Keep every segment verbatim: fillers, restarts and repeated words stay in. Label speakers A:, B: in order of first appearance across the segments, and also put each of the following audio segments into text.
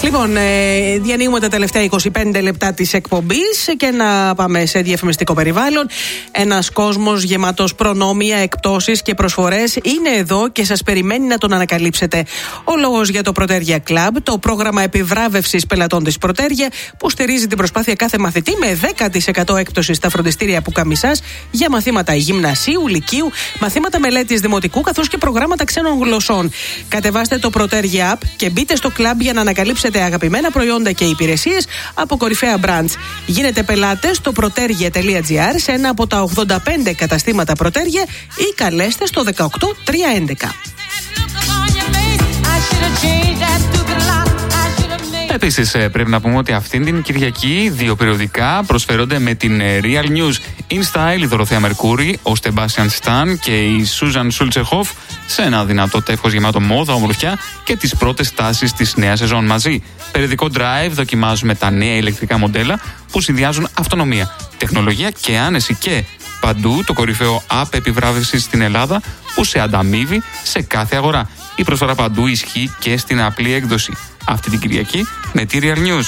A: Λοιπόν, ε, διανύουμε τα τελευταία είκοσι πέντε λεπτά της εκπομπής και να πάμε σε διαφημιστικό περιβάλλον. Ένας κόσμος γεμάτος προνόμια, εκπτώσεις και προσφορές είναι εδώ και σας περιμένει να τον ανακαλύψετε. Ο λόγος για το Protergia Club, το πρόγραμμα επιβράβευσης πελατών της Protergia, που στηρίζει την προσπάθεια κάθε μαθητή με δέκα τοις εκατό έκπτωση στα φροντιστήρια Πουκαμισάς για μαθήματα γυμνασίου, λυκείου, μαθήματα μελέτης δημοτικού καθώς και προγράμματα ξένων γλωσσών. Κατεβάστε το Protergia App και μπείτε στο club για να ανακαλύψετε αγαπημένα προϊόντα και υπηρεσίες από κορυφαία brands. Γίνετε πελάτες στο protergia τελεία gr σε ένα από τα ογδόντα πέντε καταστήματα Protergia ή καλέστε στο δεκαοκτώ τριακόσια έντεκα.
B: Επίσης, πρέπει να πούμε ότι αυτήν την Κυριακή δύο περιοδικά προσφέρονται με την Real News In Style, η Δωροθέα Μερκούρη, ο Στεμπάσιαν Σταν και η Σούζαν Σούλτσεχοφ σε ένα δυνατό τεύχος γεμάτο μόδα, ομορφιά και τις πρώτες τάσεις της νέας σεζόν μαζί. Περιοδικό Drive δοκιμάζουμε τα νέα ηλεκτρικά μοντέλα που συνδυάζουν αυτονομία, τεχνολογία και άνεση και παντού το κορυφαίο app επιβράβευσης στην Ελλάδα που σε ανταμείβει σε κάθε αγορά. Η προσφορά παντού ισχύει και στην απλή έκδοση. Αυτή την Κυριακή με τη Real News.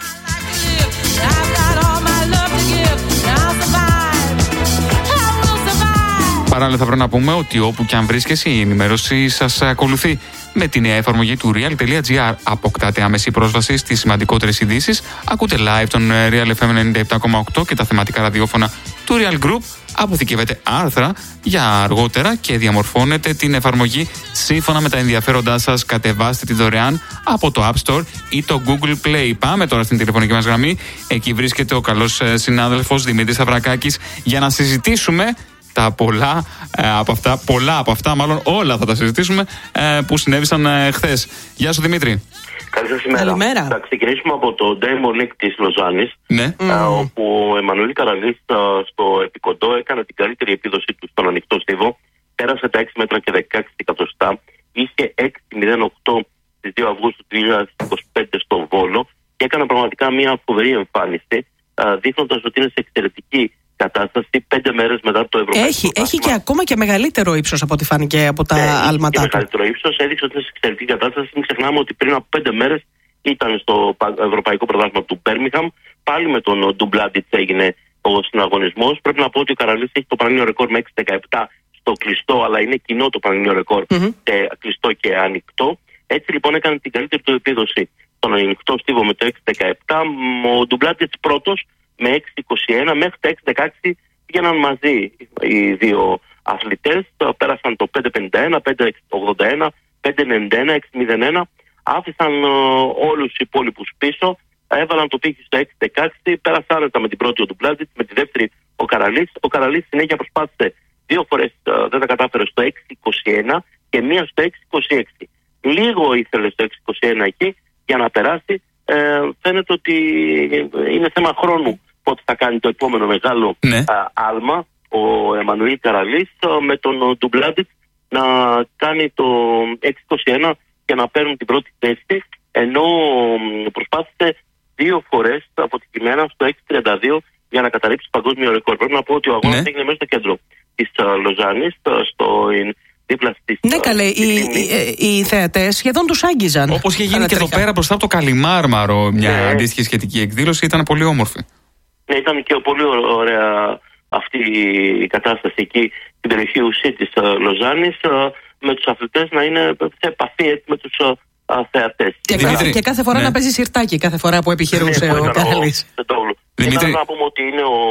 B: Παράλληλα θα πρέπει να πούμε ότι όπου και αν βρίσκεσαι η ενημέρωση σας ακολουθεί. Με τη νέα εφαρμογή του real τελεία gr αποκτάτε άμεση πρόσβαση στις σημαντικότερες ειδήσεις, ακούτε live τον Real εφ εμ ενενήντα επτά κόμμα οκτώ και τα θεματικά ραδιόφωνα του Real Group, αποθηκεύετε άρθρα για αργότερα και διαμορφώνετε την εφαρμογή σύμφωνα με τα ενδιαφέροντά σας. Κατεβάστε τη δωρεάν από το App Store ή το Google Play. Πάμε τώρα στην τηλεφωνική μας γραμμή. Εκεί βρίσκεται ο καλός συνάδελφος Δημήτρης Σταυρακάκης για να συζητήσουμε τα πολλά ε, από αυτά, πολλά από αυτά, μάλλον όλα θα τα συζητήσουμε, ε, που συνέβησαν ε, χθες. Γεια σου Δημήτρη.
C: Καλή σας ημέρα.
A: Καλημέρα.
C: Θα ξεκινήσουμε από το Diamond League της Λοζάνης,
B: ναι.
C: mm. ε, όπου ο Εμμανουήλ Καραλής ε, στο επικοντό έκανε την καλύτερη επίδοση του στον ανοιχτό στίβο. Πέρασε τα έξι μέτρα και δεκαέξι εκατοστά. Είχε έξι μηδέν οκτώ στις δύο Αυγούστου του δύο χιλιάδες είκοσι πέντε στο Βόλο και έκανε πραγματικά μια φοβερή εμφάνιση, ε, δείχνοντας ότι είναι σε εξαιρετική κατάσταση πέντε μέρες μετά το Ευρωπαϊκό.
A: Έχει, έχει και ακόμα και μεγαλύτερο ύψος από ό,τι φάνηκε από τα
C: ναι,
A: άλματά του.
C: Μεγαλύτερο ύψος, έδειξε ότι είναι σε εξαιρετική κατάσταση. Μην ξεχνάμε ότι πριν από πέντε μέρες ήταν στο Ευρωπαϊκό Πρωτάθλημα του Μπέρμιγχαμ. Πάλι με τον Ντουμπλάντιτς έγινε ο συναγωνισμός. Πρέπει να πω ότι ο Καραλής έχει το πανελλήνιο ρεκόρ με έξι δεκαεπτά στο κλειστό, αλλά είναι κοινό το πανελλήνιο ρεκόρ mm-hmm. κλειστό και ανοιχτό. Έτσι λοιπόν έκανε την καλύτερη του επίδοση στον ανοιχτό στίβο με το έξι δεκαεπτά. Ο Ντουμπλάντιτς πρώτος με έξι είκοσι ένα, μέχρι τα έξι δεκαέξι πήγαιναν μαζί οι δύο αθλητές. Πέρασαν το πέντε πενήντα ένα, πέντε ογδόντα ένα, πέντε ενενήντα ένα, έξι μηδέν ένα. Άφησαν uh, όλους τους υπόλοιπους πίσω. Έβαλαν το πύχη στο έξι δεκαέξι. Πέρασαν άνετα με την πρώτη ο Ντουμπλάντιτς, με τη δεύτερη ο Καραλής. Ο Καραλής συνέχεια προσπάθησε δύο φορές, uh, δεν τα κατάφερε στο έξι είκοσι ένα και μία στο έξι είκοσι έξι. Λίγο ήθελε στο έξι είκοσι ένα εκεί για να περάσει. Ε, φαίνεται ότι είναι θέμα χρόνου πότε θα κάνει το επόμενο μεγάλο
B: ναι.
C: α, άλμα ο Εμμανουήλ Καραλής με τον Ντουμπλάντιτς να κάνει το έξι είκοσι ένα και να παίρνουν την πρώτη θέση, ενώ προσπάθησε δύο φορές από την κειμένα στο έξι τριάντα δύο για να καταρρύψει παγκόσμιο ρεκόρ. Πρέπει να πω ότι ο αγώνας ναι. έγινε μέσα στο κέντρο της Λοζάνης, στο δίπλα στις...
A: Ναι καλέ, οι, οι, οι θεατές σχεδόν τους άγγιζαν.
B: Όπως είχε γίνει και εδώ πέρα μπροστά από το Καλιμάρμαρο μια ναι. αντίστοιχη σχετική εκδήλωση, ήταν πολύ όμορφη.
C: Ναι, ήταν και πολύ ωραία αυτή η κατάσταση εκεί στην περιοχή ουσί της Λοζάνης, με τους αθλητές να είναι σε επαφή έτσι, με τους θεατές.
A: Και, Δημήτρη, και κάθε φορά ναι. να παίζει σιρτάκι κάθε φορά που επιχειρούσε ναι, ο Καραλής.
C: Δημήτρη, να πούμε ότι είναι ο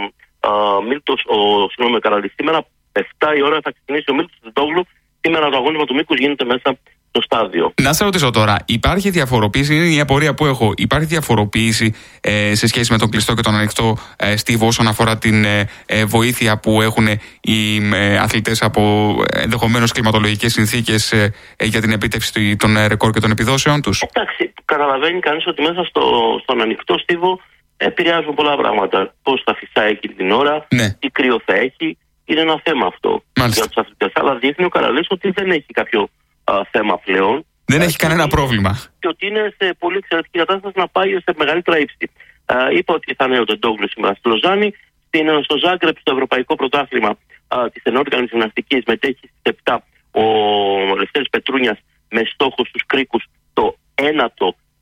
C: uh, Μίλτος, ο συγγνώμη Καραλής. Σήμερα επτά η ώρα θα ξεκινήσει ο Μίλτος Τεντόγλου. Σήμερα το αγώνισμα του μήκους γίνεται μέσα στο στάδιο.
B: Να σε ρωτήσω τώρα, υπάρχει διαφοροποίηση, είναι η απορία που έχω, υπάρχει διαφοροποίηση ε, σε σχέση με τον κλειστό και τον ανοιχτό ε, στίβο όσον αφορά την ε, ε, βοήθεια που έχουν οι ε, αθλητές από ενδεχομένως κλιματολογικές συνθήκες ε, ε, για την επίτευξη των ε, ρεκόρ και των επιδόσεων τους?
C: Εντάξει, καταλαβαίνει κανείς ότι μέσα στο, στον ανοιχτό στίβο επηρεάζουν πολλά πράγματα. Πώς θα φυσάει εκείνη την ώρα,
B: ναι.
C: τι κρύο θα έχει. Είναι ένα θέμα αυτό
B: Μάλιστα.
C: για τους αθλητές. Αλλά δείχνει ο Καραλής ότι δεν έχει κάποιο α, θέμα πλέον.
B: Δεν έχει κανένα πρόβλημα.
C: Και ότι είναι σε πολύ εξαιρετική κατάσταση να πάει σε μεγαλύτερα ύψη. Είπα ότι θα είναι ο Τεντόγλου σήμερα στη Λοζάνη. Στο Ζάγκρεπ, στο Ευρωπαϊκό Πρωτάθλημα της ενόργανης γυμναστικής, μετέχει στις επτά ο Λευτέρης Πετρούνιας με στόχο στους κρίκους το ένατο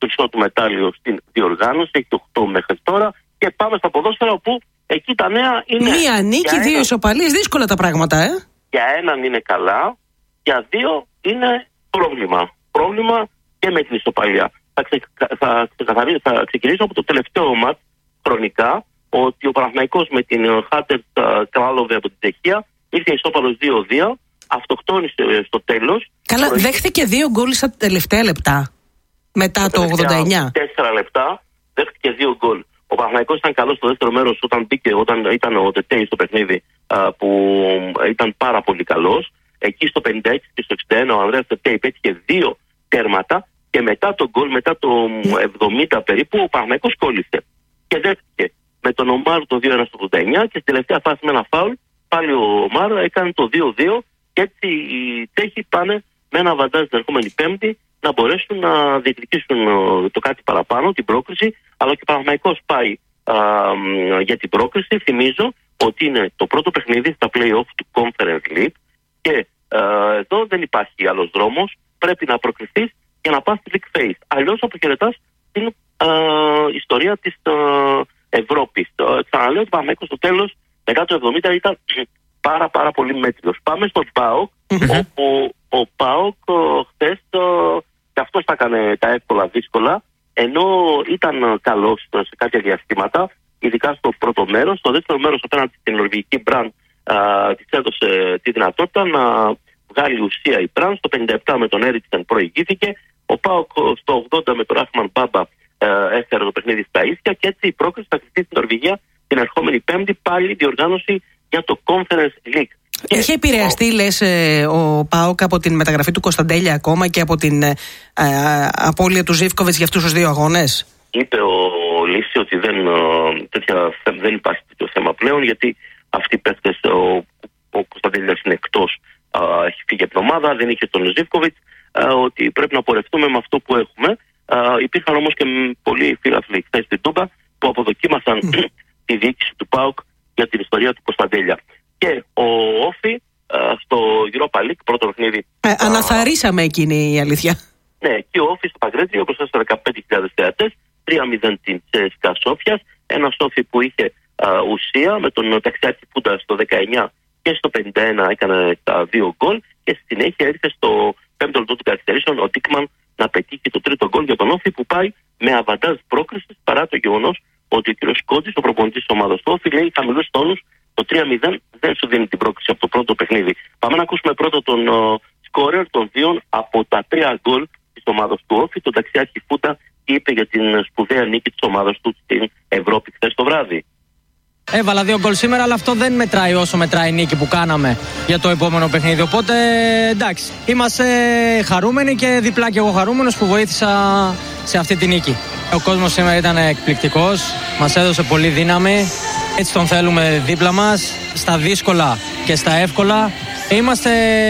C: χρυσό του μετάλλιο στην διοργάνωση, έχει οκτώ μέχρι τώρα. Και πάμε στα ποδόσφαιρα, όπου εκεί τα νέα είναι.
A: Μία νίκη, δύο ισοπαλίες, δύσκολα τα πράγματα, ε.
C: Για έναν είναι καλά, για δύο είναι πρόβλημα. Πρόβλημα και με την ισοπαλία. Θα, ξε, θα, θα ξεκινήσω από το τελευταίο μάτς χρονικά, ότι ο Παναθηναϊκός με την Χάντερ Κράλοβε από την Τσεχία ήρθε ισόπαλος δύο δύο, αυτοκτόνησε στο τέλος.
A: Καλά, προηγεί... δέχτηκε δύο γκολ στα τελευταία λεπτά. Μετά το ογδόντα εννιά.
C: Τέσσερα λεπτά δέχτηκε δύο γκολ. Ο Παναθηναϊκός ήταν καλός στο δεύτερο μέρος όταν μπήκε, όταν ήταν ο Τετέι στο παιχνίδι, που ήταν πάρα πολύ καλός. Εκεί στο πενήντα έξι και στο εξήντα ένα ο Ανδρέας Τετέι πέτυχε δύο τέρματα και μετά το γκολ, μετά το εβδομήντα περίπου, ο Παναθηναϊκός κόλλησε. Και δέχτηκε με τον Ομάρ το δύο ένα στο ογδόντα εννιά και στη τελευταία φάση με ένα φάουλ πάλι ο Ομάρ έκανε το δύο δύο και έτσι οι Τσέχοι πάνε με ένα βαντάζ την ερχόμενη Πέμπτη να μπορέσουν να διεκδικήσουν το κάτι παραπάνω, την πρόκριση, αλλά και ο Παναθηναϊκός πάει α, για την πρόκριση. Θυμίζω ότι είναι το πρώτο παιχνίδι στα play-off του Conference League και α, εδώ δεν υπάρχει άλλος δρόμος, πρέπει να προκριθείς για να πας στη League Phase. Αλλιώς αποχαιρετάς την α, ιστορία της α, Ευρώπης. Ξαναλέω ότι ο Παναθηναϊκός στο τέλος, μετά το εβδομήντα, ήταν πάρα πάρα πολύ μέτριος. Πάμε στον ΠΑΟΚ, όπου ο ΠΑΟΚ χθες και αυτός τα έκανε τα εύκολα δύσκολα, ενώ ήταν καλός σε κάποια διαστήματα, ειδικά στο πρώτο μέρος. Στο δεύτερο μέρος απέναντι στην νορβηγική Μπραντ της έδωσε τη δυνατότητα να βγάλει ουσία η Μπραντ. Στο πενήντα επτά με τον Έριτσεν προηγήθηκε. Ο ΠΑΟΚ στο ογδόντα με τον Ράχμαν Μπάμπα έφερε το παιχνίδι στα ίσια και έτσι η πρόκριση θα κρυφτεί στην Νορβηγία την ερχόμενη Πέμπτη, πάλι διοργάνωση για το Conference League.
A: Είχε επηρεαστεί, ο... λες, ο ΠΑΟΚ από την μεταγραφή του Κωνσταντέλια ακόμα και από την ε, απώλεια του Ζίβκοβιτς για αυτούς τους δύο αγώνες?
C: Είπε ο Λύση ότι δεν, τέτοια, δεν υπάρχει τέτοιο θέμα πλέον, γιατί αυτοί οι παίκτες, ο, ο Κωνσταντέλιας είναι εκτός, α, έχει φύγει από την ομάδα, δεν είχε τον Ζίβκοβιτς, ότι πρέπει να πορευτούμε με αυτό που έχουμε. Α, υπήρχαν όμως και πολλοί φίλαθλοι χθες στην Τούμπα που αποδοκίμασαν τη διοίκηση του ΠΑΟΚ για την ιστορία του Κωνσταντέλια. Και ο Όφι στο Europa League, πρώτο παιχνίδι.
A: Ε, αναθαρίσαμε εκείνη η αλήθεια.
C: Ναι, εκεί ο Όφι στο Παγκρέτριο μπροστά στα δεκαπέντε χιλιάδες θεατές, τρία μηδέν την Τσέσκα Σόφιας. Ένα Όφι που είχε α, ουσία με τον Ταξιάκη Πούντα στο δεκαεννιά και στο πενήντα ένα έκανε τα δύο γκολ. Και στη συνέχεια ήρθε στο πέμπτο λεπτό των καθυστερήσεων ο Ντίκμαν να πετύχει το τρίτο γκολ για τον Όφι, που πάει με αβαντάζ πρόκρισης, παρά το γεγονός ότι ο κ. Κόντης, ο προπονητής της ομάδας του Όφι, λέει χαμηλούς τόνους. Το τρία μηδέν δεν σου δίνει την πρόκληση από το πρώτο παιχνίδι. Πάμε να ακούσουμε πρώτα τον uh, σκόρερ των δύο από τα τρία γκολ της ομάδας του Όφι, τον Ταξιάρχη Φούτα, είπε για την σπουδαία νίκη της ομάδας του στην Ευρώπη χθες το βράδυ.
D: Έβαλα δύο γκολ σήμερα, αλλά αυτό δεν μετράει όσο μετράει η νίκη που κάναμε για το επόμενο παιχνίδι. Οπότε εντάξει, είμαστε χαρούμενοι και διπλά και εγώ χαρούμενος που βοήθησα σε αυτή τη νίκη. Ο κόσμος σήμερα ήταν εκπληκτικός, μας έδωσε πολύ δύναμη. Έτσι τον θέλουμε δίπλα μας, στα δύσκολα και στα εύκολα. Είμαστε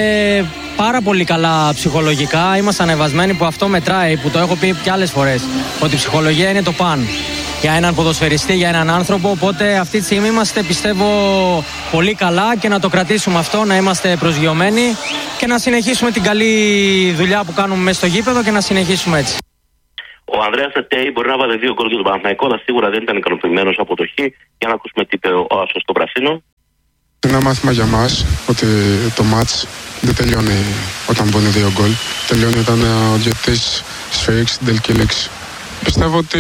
D: πάρα πολύ καλά ψυχολογικά, είμαστε ανεβασμένοι, που αυτό μετράει, που το έχω πει και άλλες φορές, ότι η ψυχολογία είναι το παν για έναν ποδοσφαιριστή, για έναν άνθρωπο. Οπότε αυτή τη στιγμή είμαστε, πιστεύω, πολύ καλά και να το κρατήσουμε αυτό, να είμαστε προσγειωμένοι και να συνεχίσουμε την καλή δουλειά που κάνουμε μέσα στο γήπεδο και να συνεχίσουμε έτσι.
C: Ο Ανδρέας Τετέι μπορεί να βάλει δύο γκολ για τον Παναθηναϊκό, αλλά σίγουρα δεν ήταν ικανοποιημένος από το χ. Για να ακούσουμε τι είπε ο Άσος στο Πρασίνο.
E: Είναι ένα μάθημα για μας ότι το μάτς δεν τελειώνει όταν μπουν δύο γκολ. Τελειώνει όταν ο διαιτητής σφυρίξει την τελική λήξη. Πιστεύω ότι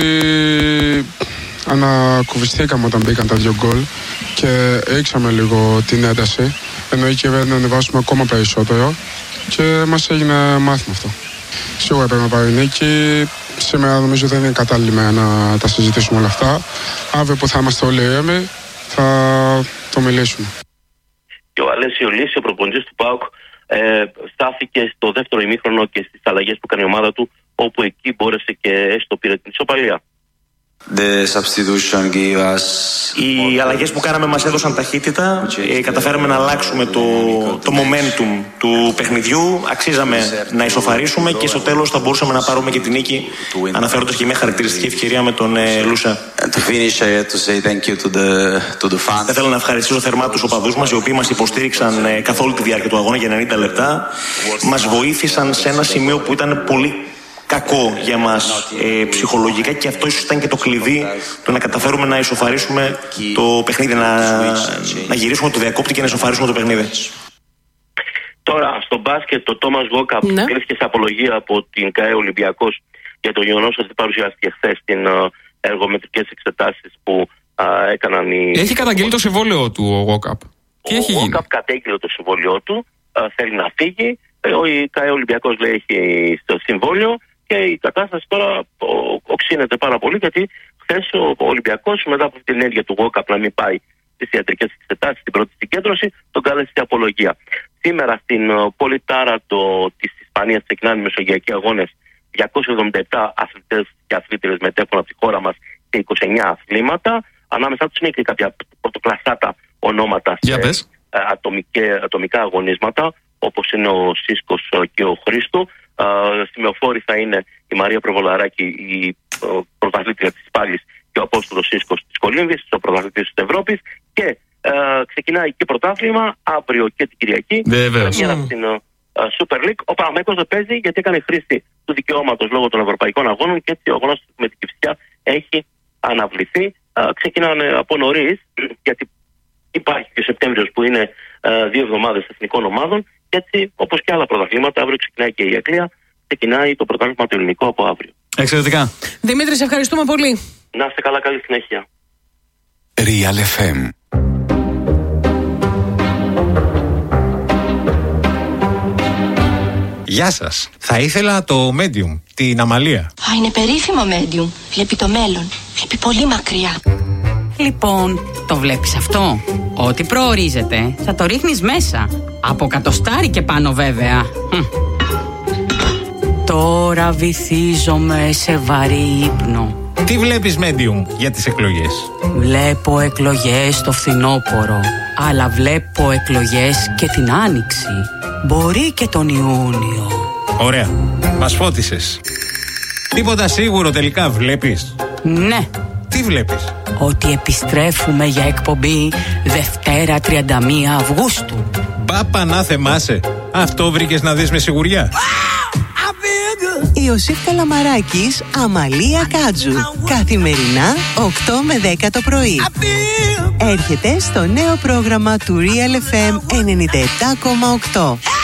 E: ανακουβιστήκαμε όταν μπήκαν τα δύο γκολ και ρίξαμε λίγο την ένταση, ενώ η κυβέρνηση να ανεβάσουμε ακόμα περισσότερο και μας έγινε μάθημα αυτό. Σίγουρα πρέπει να πάρει νίκη. Σήμερα νομίζω δεν είναι κατάλληλη μέρα να τα συζητήσουμε όλα αυτά. Αύριο που θα είμαστε όλοι ήρεμοι θα το μιλήσουμε.
C: Και ο Αλέσιο Λύση, ο προπονητής του ΠΑΟΚ, ε, στάθηκε στο δεύτερο ημίχρονο και στις αλλαγές που κάνει η ομάδα του, όπου εκεί μπόρεσε και έστω πήρε την ισοπαλία.
F: Οι αλλαγές που κάναμε μας έδωσαν ταχύτητα, ε, καταφέραμε να αλλάξουμε το, το momentum του παιχνιδιού, αξίζαμε να ισοφαρίσουμε και στο τέλος θα μπορούσαμε να πάρουμε και την νίκη, αναφέροντας και μια χαρακτηριστική ευκαιρία με τον ε, Λούσα. Θα ήθελα να ευχαριστήσω θερμά τους οπαδούς μας, οι οποίοι μας υποστήριξαν ε, καθ' όλη τη διάρκεια του αγώνα για ενενήντα λεπτά, μας βοήθησαν σε ένα σημείο που ήταν πολύ κακό για μας ε, ψυχολογικά, και αυτό ίσως ήταν και το κλειδί του να καταφέρουμε να ισοφαρίσουμε το παιχνίδι, να, να γυρίσουμε το διακόπτη και να ισοφαρίσουμε το παιχνίδι.
C: Τώρα, στο μπάσκετ, το Τόμας Γόκαπ
A: ναι.
C: κρίθηκε σε απολογία από την ΚΑΕ Ολυμπιακός για το γεγονός ότι παρουσιάστηκε χθες στην uh, εργομετρικές εξετάσεις που uh, έκαναν οι...
B: Έχει καταγγείλει το συμβόλαιο του ο Γόκαπ. Τι έχει γίνει?
C: Ο Γόκαπ κατέγγειλε το συμβόλαιο του, uh, θέλει να φύγει. Ο ΚΑΕ Ολυμπιακός λέει έχει στο συμβόλαιο και η κατάσταση τώρα οξύνεται πάρα πολύ, γιατί χθες ο Ολυμπιακός, μετά από την ενέργεια του Γόκαπ να μην πάει στις ιατρικές εξετάσεις, στην πρώτη συγκέντρωση, τον κάλεσε σε απολογία. Σήμερα στην πόλη Τάρατο της Ισπανίας ξεκινάνε οι Μεσογειακοί Αγώνες. διακόσιοι εβδομήντα επτά αθλητές και αθλήτριες μετέχουν από τη χώρα μας σε είκοσι εννέα αθλήματα. Ανάμεσά τους είναι και κάποια πρωτοκλασσάτα ονόματα σε ατομικέ, ατομικά αγωνίσματα, όπως είναι ο Σίσκος και ο Χρήστο. Σημεοφόροι θα είναι η Μαρία Προβολαράκη, η πρωταθλήτρια της Πάλης, και ο Απόστολος Σίσκος της Κολύμβης, ο πρωταθλητής της Ευρώπης. Και Uh, ξεκινάει και πρωτάθλημα αύριο και την Κυριακή.
B: Βεβαίως.
C: Mm. Στην uh, Super League. Ο Παναθηναϊκός δεν παίζει γιατί έκανε χρήση του δικαιώματος λόγω των ευρωπαϊκών αγώνων, και έτσι ο αγώνας με την Κηφισιά έχει αναβληθεί. Uh, ξεκινάνε από νωρίς, γιατί υπάρχει και ο Σεπτέμβριος που είναι uh, δύο εβδομάδες εθνικών ομάδων. Και έτσι, όπως και άλλα πρωταθλήματα, αύριο ξεκινάει και η Αγγλία. Ξεκινάει το πρωτάθλημα το ελληνικό από αύριο.
B: Εξαιρετικά.
A: Δημήτρη, σε ευχαριστούμε πολύ.
C: Να είστε καλά, καλή συνέχεια.
G: Real εφ εμ.
H: Γεια σας. Θα ήθελα το Medium, την Αμαλία.
I: Α, είναι περίφημο Medium. Βλέπει το μέλλον. Βλέπει πολύ μακριά.
J: Λοιπόν, το βλέπεις αυτό? Ό,τι προορίζεται θα το ρίχνεις μέσα. Από κατοστάρι και πάνω βέβαια. Τώρα βυθίζομαι σε βαρύ ύπνο.
H: Τι βλέπεις Medium για τις εκλογές?
J: Βλέπω εκλογές το φθινόπωρο, αλλά βλέπω εκλογές και την Άνοιξη. Μπορεί και τον Ιούνιο.
H: Ωραία, μας φώτισες. Τίποτα σίγουρο τελικά βλέπεις?
J: Ναι.
H: Τι βλέπεις?
J: Ότι επιστρέφουμε για εκπομπή Δευτέρα τριάντα μία Αυγούστου.
H: Πάπα να θεμάσαι. Αυτό βρήκες να δεις με σιγουριά?
K: Ιωσήφ Καλαμαράκης, Αμαλία Κάτζου. Καθημερινά οκτώ με δέκα το πρωί. Έρχεται στο νέο πρόγραμμα του Real εφ εμ ενενήντα επτά κόμμα οκτώ.